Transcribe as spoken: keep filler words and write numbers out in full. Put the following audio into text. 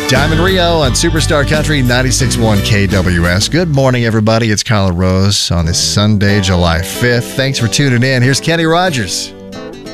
Diamond Rio on Superstar Country ninety-six point one K W S. Good morning, everybody. It's Kyle Rose on this Sunday, July fifth. Thanks for tuning in. Here's Kenny Rogers.